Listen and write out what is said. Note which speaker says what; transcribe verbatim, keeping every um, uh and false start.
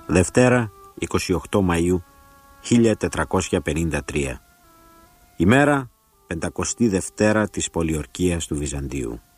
Speaker 1: Δευτέρα, εικοστή όγδοη Μαΐου χίλια τετρακόσια πενήντα τρία. Ημέρα πεντακοστή Δευτέρα της πολιορκίας του Βυζαντίου.